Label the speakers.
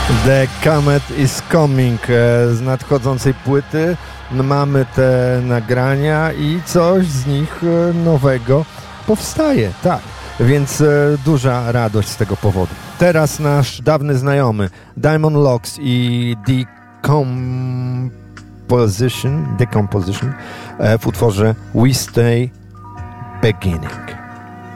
Speaker 1: The Comet is Coming z nadchodzącej płyty. Mamy te nagrania i coś z nich nowego powstaje, tak. Więc duża radość z tego powodu. Teraz nasz dawny znajomy Diamond Locks i Decomposition w utworze We Stay Beginning.